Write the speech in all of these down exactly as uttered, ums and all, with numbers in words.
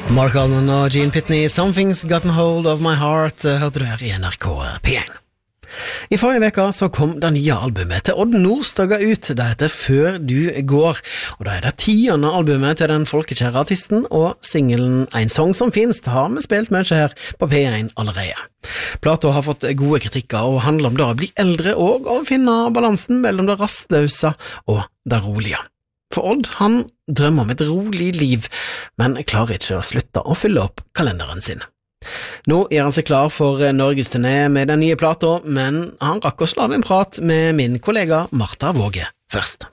Mark Almond og Gene Pitney, Something's Gotten Hold of My Heart, hørte du her i N R K P én. I forrige veka så kom det nye albumet til Odd Nordstoga ut, det heter Før du går, og det er det tiende albumet til den folkekjære artisten, og singelen En Song Som Finst har vi spilt mye her på P én allerede. Plata har fått gode kritikker og handler om det å bli eldre og å finne balansen mellom det rastløse og det rolige. For Odd, han drømmer om et rolig liv, men klarer ikke å slutte å fylle opp kalenderen sin. Nå er han seg klar for Norges turné med den nye plata, men han rakk å slå av en prat med min kollega Martha Våge først.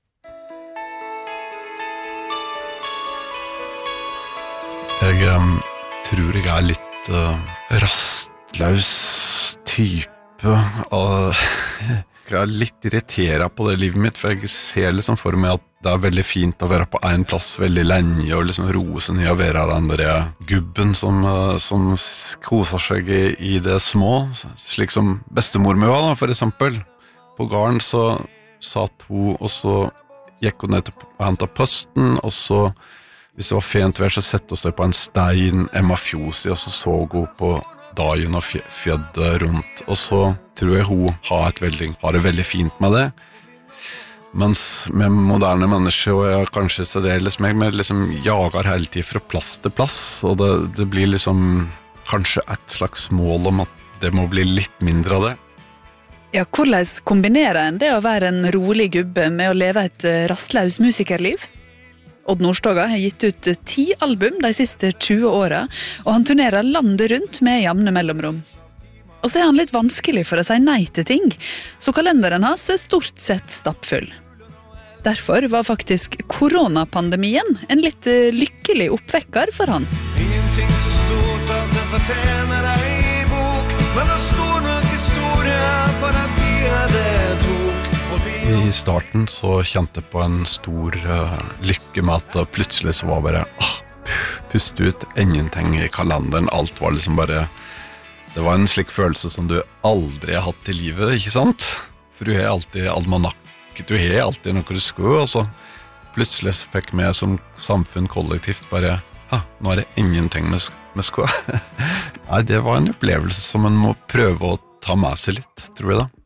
Jeg um, tror jeg er litt uh, rastløs type, og jeg er litt irriteret på det livet mitt, for jeg ser liksom for meg at det er veldig fint å være på en plass veldig lenge, og liksom roe seg ned og være den der gubben som, som koser seg i, i det små, slik som bestemor med var da, for eksempel. På gården så satt hun, og så gikk hun ned til å hente posten, og så, hvis det var fint vær, så sette hun seg på en stein, en mafiosi, og så så hun på dagen og fjødde rundt, og så tror jeg hun har, et veldig, har det veldig fint med det. Mens med moderne mennesker, og jeg kanskje så det er liksom, jeg liksom jager hele tiden fra plass til plass, og det, det blir liksom kanskje et slags mål om at det må bli litt mindre av det. Ja, hvordan kombinerer en det å være en rolig gubbe med å leve et rastløs musikerliv? Odd Nordstoga har gitt ut ti album de siste tjue åra, og han turnerer landet rundt med jevne mellomrom. Og så er han litt vanskelig for å si nei til ting, så kalenderen hans er stort sett stappfull. Derfor var faktisk koronapandemien en litt lykkelig oppvekker for han. Ingenting så stort at det fortjener deg i bok, men det står nok historie for den tida det tok. I starten så kjente jeg på en stor uh, lykke med at uh, plutselig så var bare ah, pust ut, ingenting i kalenderen, alt var liksom bare, det var en slik følelse som du aldri har hatt i livet, ikke sant? For du har alltid almanakk, du har alltid noe du skal, og så plutselig så fikk vi som samfunn kollektivt bare, ah, nå er det ingenting med, med skal. Nei, det var en opplevelse som man må prøve å ta med seg litt, tror jeg da.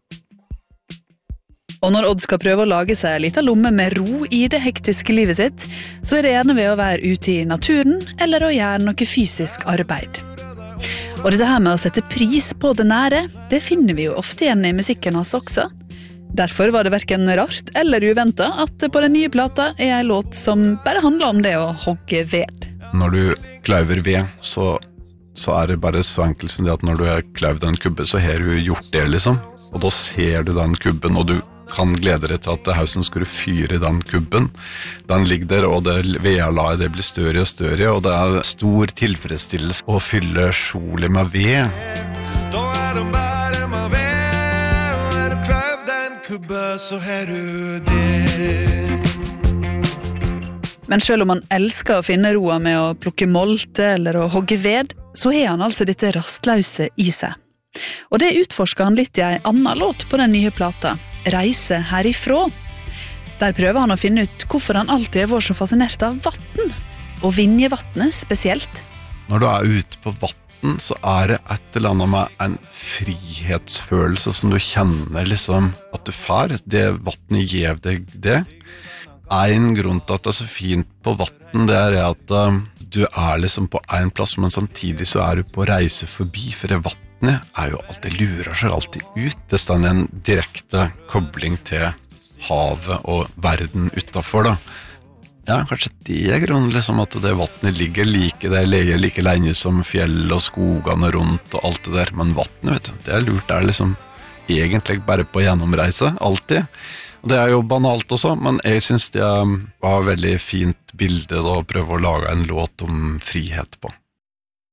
Og når Odd skal prøve å lage seg litt av lomme med ro i det hektiske livet sitt, så er det gjerne ved å være ute i naturen, eller å gjøre noe fysisk arbeid. Og dette her med å sette pris på det nære, det finner vi jo ofte igjen i musikken hans også. Derfor var det hverken rart eller uventet at på den nye plata er en låt som bare handler om det å hogge ved. Når du kløyver ved, så, så er det bare så enkelt som det at når du har kløyvd en kubbe, så har du gjort det liksom. Og da ser du den kubben, og du kan glede deg til at hausen skulle fyre i den kubben. Den ligger der, og det vedlaget det blir større og større, og det er stor tilfredsstillelse å fylle skjolet med ved. Da er det bare med ved, og er du kløvd en kubbe, så har du det. Men selv om han elsker å finne roa med å plukke molte eller å hogge ved, så har han altså dette rastløse i seg. Og det utforsker han litt i en annen låt på den nye plata, Reise herifrå. Der prøver han å finne ut hvorfor han alltid har vært så fascinert av vatten, og Vinjevatnet spesielt. Når du er ute på vatten, så er det et eller annet med en frihetsfølelse som du kjenner liksom at du får. Det vattnet gjev deg det. En grunn til at det er så fint på vatten, det er at uh, du er liksom på en plass, men samtidig så er du på reise forbi, for det vattnet er jo alltid, lurer seg alltid ut. Det er en direkte kobling til havet og verden utenfor da. Ja, kanskje det er grunnen liksom at det vattnet ligger like, det ligger like lenge som fjell og skogene rundt og alt det der, men vattnet, vet du, det er lurt, det er liksom egentlig bare på gjennomreise, alltid. Og det er jo banalt også, men jeg synes det var veldig fint bilde da, å prøve å lage en låt om frihet på.